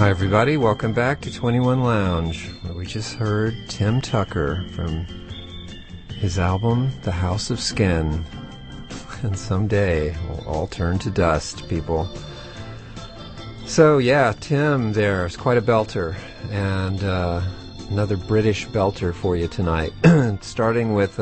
Hi everybody, welcome back to 21 Lounge, where we just heard Tim Tucker from his album, The House of Skin. And someday we'll all turn to dust, people. So yeah, Tim there is quite a belter, and another British belter for you tonight. Starting with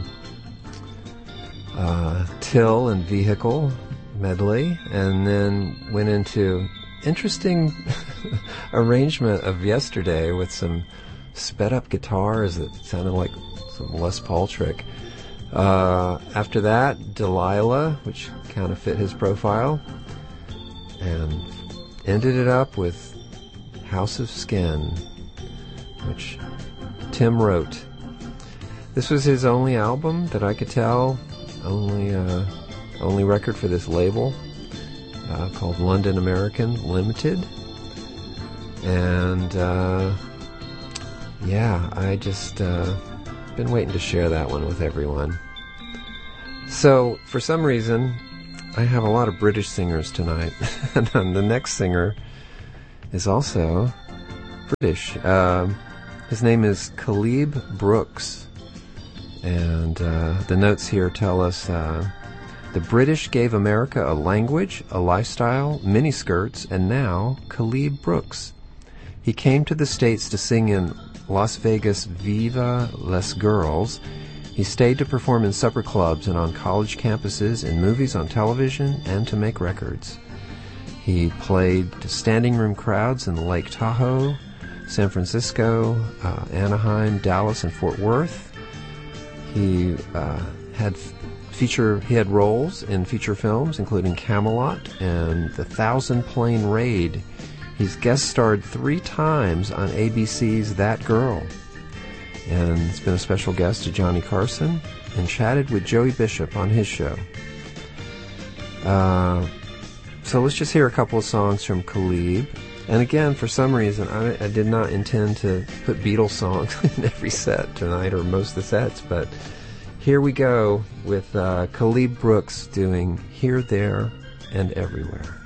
Till and Vehicle medley, and then went into interesting arrangement of Yesterday with some sped up guitars that sounded like some Les Paul trick. After that, Delilah, which kind of fit his profile, and ended it up with House of Skin, which Tim wrote. This was his only album that I could tell, only record for this label. Called London American Limited, and I just been waiting to share that one with everyone. So for some reason I have a lot of British singers tonight, and the next singer is also British. His name is Caleb Brooks, and the notes here tell us the British gave America a language, a lifestyle, miniskirts, and now Caleb Brooks. He came to the States to sing in Las Vegas Viva Les Girls. He stayed to perform in supper clubs and on college campuses, in movies on television, and to make records. He played to standing room crowds in Lake Tahoe, San Francisco, Anaheim, Dallas, and Fort Worth. He had roles in feature films, including Camelot and The Thousand Plane Raid. He's guest starred 3 times on ABC's That Girl, and he's been a special guest to Johnny Carson and chatted with Joey Bishop on his show. So let's just hear a couple of songs from Caleb. And again, for some reason, I did not intend to put Beatles songs in every set tonight, or most of the sets, but here we go with Caleb Brooks doing Here, There, and Everywhere.